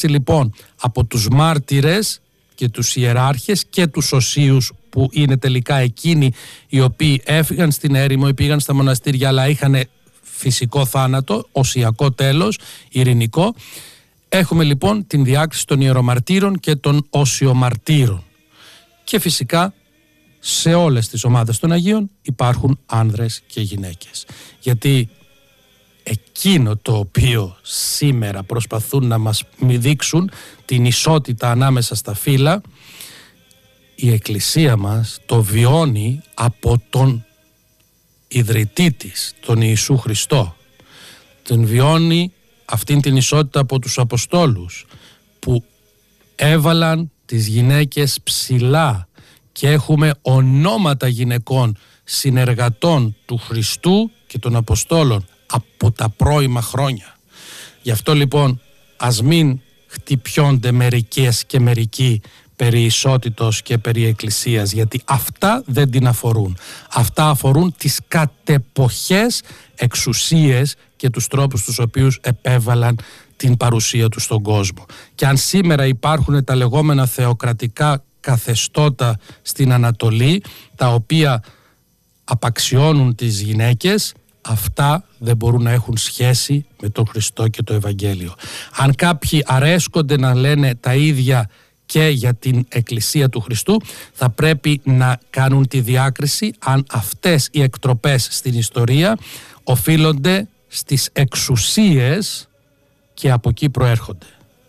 λοιπόν από τους μάρτυρες και τους ιεράρχες και τους οσίους, που είναι τελικά εκείνοι οι οποίοι έφυγαν στην έρημο ή πήγαν στα μοναστήρια αλλά είχαν φυσικό θάνατο, οσιακό τέλος, ειρηνικό. Έχουμε λοιπόν την διάκριση των ιερομαρτύρων και των οσιομαρτύρων. Και φυσικά σε όλες τις ομάδες των Αγίων υπάρχουν άνδρες και γυναίκες. Γιατί εκείνο το οποίο σήμερα προσπαθούν να μας δείξουν, την ισότητα ανάμεσα στα φύλα, η Εκκλησία μας το βιώνει από τον ιδρυτή της, τον Ιησού Χριστό. Τον βιώνει αυτήν την ισότητα από τους Αποστόλους, που έβαλαν τις γυναίκες ψηλά, και έχουμε ονόματα γυναικών συνεργατών του Χριστού και των Αποστόλων από τα πρώιμα χρόνια. Γι' αυτό λοιπόν ας μην χτυπιώνται μερικές και μερικοί περί ισότητος και περί εκκλησίας, γιατί αυτά δεν την αφορούν. Αυτά αφορούν τις κατεποχές εξουσίες και τους τρόπους τους οποίους επέβαλαν την παρουσία τους στον κόσμο. Και αν σήμερα υπάρχουν τα λεγόμενα θεοκρατικά καθεστώτα στην Ανατολή, τα οποία απαξιώνουν τις γυναίκες, αυτά δεν μπορούν να έχουν σχέση με τον Χριστό και το Ευαγγέλιο. Αν κάποιοι αρέσκονται να λένε τα ίδια και για την Εκκλησία του Χριστού, θα πρέπει να κάνουν τη διάκριση αν αυτές οι εκτροπές στην ιστορία οφείλονται στις εξουσίες και από εκεί προέρχονται.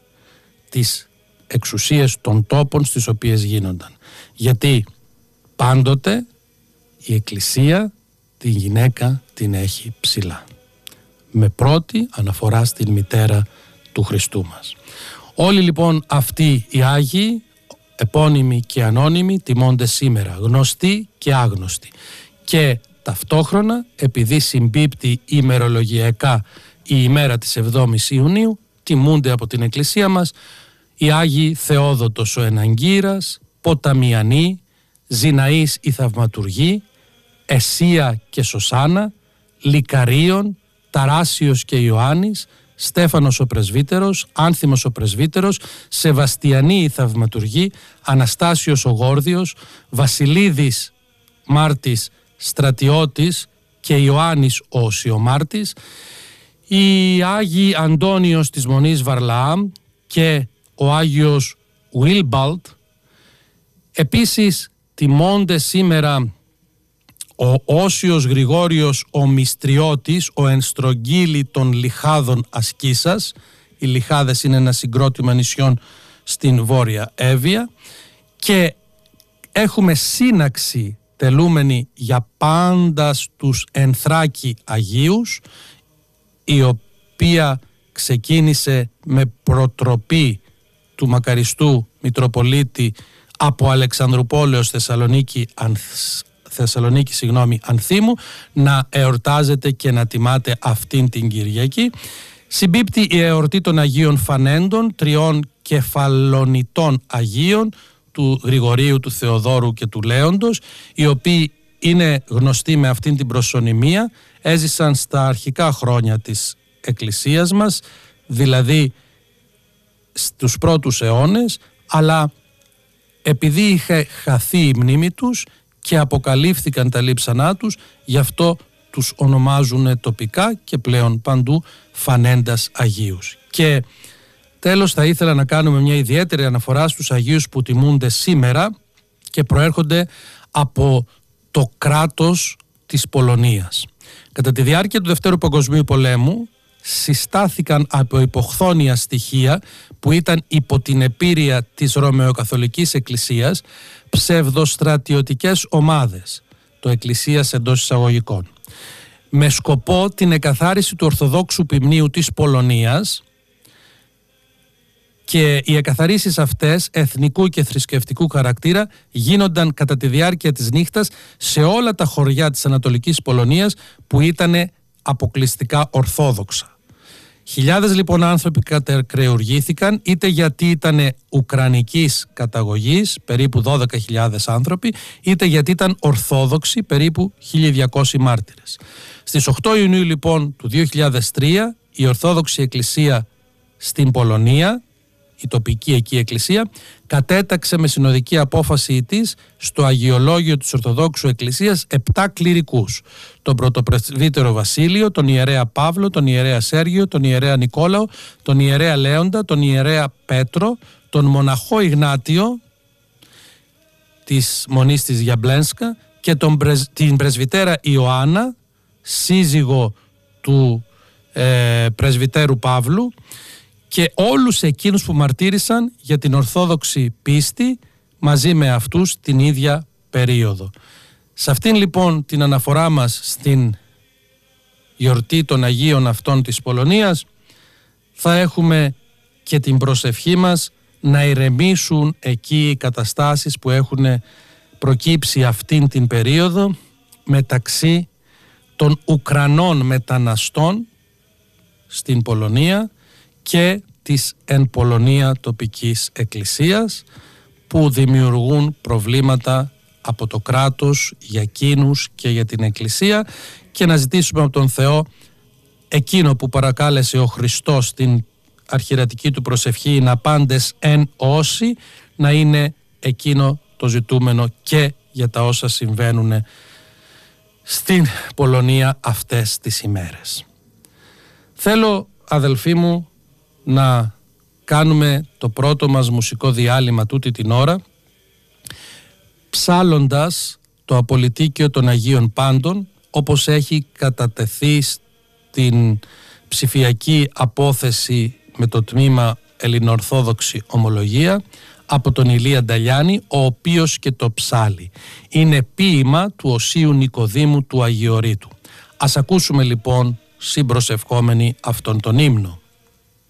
Τις εξουσίες των τόπων στις οποίες γίνονταν. Γιατί πάντοτε η Εκκλησία την γυναίκα την έχει ψηλά. Με πρώτη αναφορά στην μητέρα του Χριστού μας. Όλοι λοιπόν αυτοί οι Άγιοι, επώνυμοι και ανώνυμοι, τιμώνται σήμερα, γνωστοί και άγνωστοι. Και ταυτόχρονα, επειδή συμπίπτει ημερολογιακά η ημέρα της 7ης Ιουνίου, τιμούνται από την Εκκλησία μας οι Άγιοι Θεόδοτος ο Εναγκύρας, Ποταμιανοί, Ζηναής η Θαυματουργή, Εσία και Σωσάνα, Λικαρίων, Ταράσιος και Ιωάννης, Στέφανος ο Πρεσβύτερος, Άνθιμος ο Πρεσβύτερος, Σεβαστιανή η Θαυματουργή, Αναστάσιος ο Γόρδιος, Βασιλίδης Μάρτης Στρατιώτης και Ιωάννης ο Οσιομάρτης, οι Άγιοι Αντώνιος της Μονής Βαρλαάμ και ο Άγιος Βίλμπαλτ. Επίσης τιμώνται σήμερα ο Όσιος Γρηγόριος ο Μυστριώτης, ο ενστρογγύλη των Λιχάδων Ασκήσας. Οι Λιχάδες είναι ένα συγκρότημα νησιών στην Βόρεια Εύβοια, και έχουμε σύναξη τελούμενη για πάντα στους Ενθράκη Αγίους, η οποία ξεκίνησε με προτροπή του μακαριστού Μητροπολίτη από Αλεξανδρουπόλεως Θεσσαλονίκη Ανθίμου, να εορτάζεται και να τιμάται αυτήν την Κυριακή. Συμπίπτει η εορτή των Αγίων Φανέντων, τριών κεφαλονιτών Αγίων, του Γρηγορίου, του Θεοδόρου και του Λέοντος, οι οποίοι είναι γνωστοί με αυτήν την προσωνυμία, έζησαν στα αρχικά χρόνια της Εκκλησίας μας, δηλαδή στους πρώτους αιώνες, αλλά επειδή είχε χαθεί η μνήμη τους και αποκαλύφθηκαν τα λείψανά τους, γι' αυτό τους ονομάζουν τοπικά και πλέον παντού Φανέντας Αγίους. Και τέλος θα ήθελα να κάνουμε μια ιδιαίτερη αναφορά στους Αγίους που τιμούνται σήμερα και προέρχονται από το κράτος της Πολωνίας. Κατά τη διάρκεια του Δευτέρου Παγκοσμίου Πολέμου συστάθηκαν από υποχθόνια στοιχεία που ήταν υπό την επίρρεια της Ρωμαιοκαθολικής Εκκλησίας ψευδοστρατιωτικές ομάδες, το εκκλησίας εντός εισαγωγικών, με σκοπό την εκαθάριση του Ορθοδόξου Ποιμνίου της Πολωνίας, και οι εκαθαρίσεις αυτές εθνικού και θρησκευτικού χαρακτήρα γίνονταν κατά τη διάρκεια της νύχτας σε όλα τα χωριά της Ανατολικής Πολωνίας που ήταν αποκλειστικά ορθόδοξα. Χιλιάδες λοιπόν άνθρωποι κατεκρεουργήθηκαν, είτε γιατί ήταν ουκρανικής καταγωγής, περίπου 12.000 άνθρωποι, είτε γιατί ήταν ορθόδοξοι, περίπου 1.200 μάρτυρες. Στις 8 Ιουνίου λοιπόν του 2003 η Ορθόδοξη Εκκλησία στην Πολωνία η τοπική εκεί εκκλησία, κατέταξε με συνοδική απόφαση της στο Αγιολόγιο της Ορθοδόξου Εκκλησίας 7 κληρικούς. Τον πρωτοπρεσβύτερο Βασίλειο, τον ιερέα Παύλο, τον ιερέα Σέργιο, τον ιερέα Νικόλαο, τον ιερέα Λέοντα, τον ιερέα Πέτρο, τον μοναχό Ιγνάτιο της Μονής της Γιαμπλένσκα και την πρεσβυτέρα Ιωάννα, σύζυγο του πρεσβυτέρου Παύλου, και όλους εκείνους που μαρτύρησαν για την ορθόδοξη πίστη μαζί με αυτούς την ίδια περίοδο. Σε αυτήν λοιπόν την αναφορά μας στην γιορτή των Αγίων αυτών της Πολωνίας θα έχουμε και την προσευχή μας να ηρεμήσουν εκεί οι καταστάσεις που έχουν προκύψει αυτήν την περίοδο μεταξύ των Ουκρανών μεταναστών στην Πολωνία και της εν Πολωνία τοπικής εκκλησίας, που δημιουργούν προβλήματα από το κράτος για εκείνους και για την εκκλησία, και να ζητήσουμε από τον Θεό εκείνο που παρακάλεσε ο Χριστός στην αρχιερατική του προσευχή, να πάντες εν όσοι, να είναι εκείνο το ζητούμενο και για τα όσα συμβαίνουν στην Πολωνία αυτές τις ημέρες. Θέλω, αδελφοί μου, να κάνουμε το πρώτο μας μουσικό διάλειμμα τούτη την ώρα, ψάλλοντας το απολυτίκιο των Αγίων Πάντων, όπως έχει κατατεθεί στην ψηφιακή απόθεση με το τμήμα Ελληνοορθόδοξη Ομολογία από τον Ηλία Νταλιάνη, ο οποίος και το ψάλλει. Είναι ποίημα του Οσίου Νικοδήμου του Αγιορείτου. Ας ακούσουμε λοιπόν συμπροσευχόμενοι αυτόν τον ύμνο.